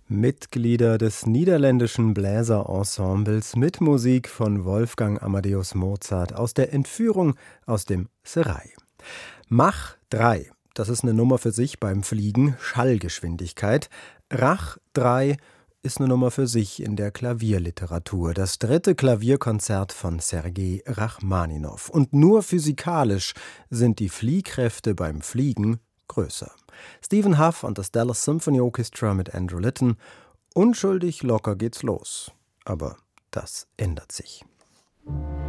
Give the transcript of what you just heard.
Mitglieder des niederländischen Bläserensembles mit Musik von Wolfgang Amadeus Mozart aus der Entführung aus dem Serail. Mach 3, das ist eine Nummer für sich beim Fliegen, Schallgeschwindigkeit. Rach 3 ist eine Nummer für sich in der Klavierliteratur, das 3. Klavierkonzert von Sergei Rachmaninow. Und nur physikalisch sind die Fliehkräfte beim Fliegen größer. Stephen Hough und das Dallas Symphony Orchestra mit Andrew Litton. Unschuldig locker geht's los. Aber das ändert sich.